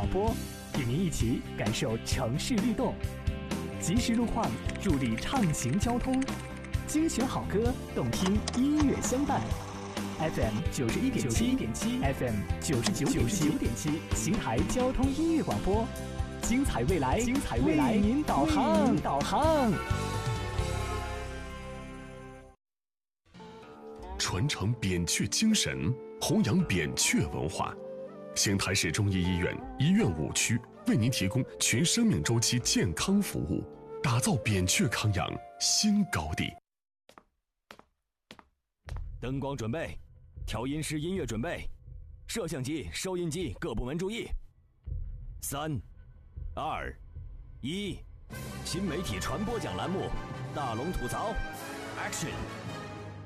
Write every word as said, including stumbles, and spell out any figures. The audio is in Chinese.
广播，与您一起感受城市律动，及时路况助力畅行交通，精选好歌，动听音乐相伴。F M 九十一点七，F M 九十九点七，邢台交通音乐广播，精彩未来，精彩未来，为您导航，导航。 传承扁鹊精神，弘扬扁鹊文化。邢台市中医医院医院五区为您提供全生命周期健康服务，打造扁鹊康养新高地。 灯光准备，调音师音乐准备，摄像机、收音机各部门注意。三、二、一，新媒体传播奖栏目《大龙吐槽》 ，Action。